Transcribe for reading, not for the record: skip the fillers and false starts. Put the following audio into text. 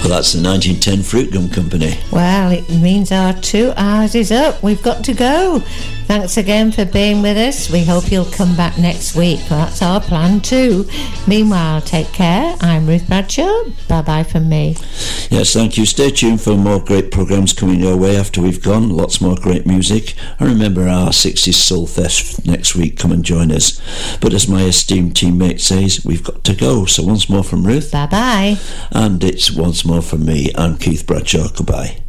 Well, that's the 1910 Fruit Gum Company. Well, it means our 2 hours is up. We've got to go. Thanks again for being with us. We hope you'll come back next week. Well, that's our plan too. Meanwhile, take care. I'm Ruth Bradshaw. Bye-bye from me. Yes, thank you. Stay tuned for more great programmes coming your way after we've gone. Lots more great music. And remember our 60s Soul Fest next week. Come and join us. But as my esteemed teammate says, we've got to go. So once more from Ruth. Bye-bye. And it's once more from me. I'm Keith Bradshaw. Goodbye.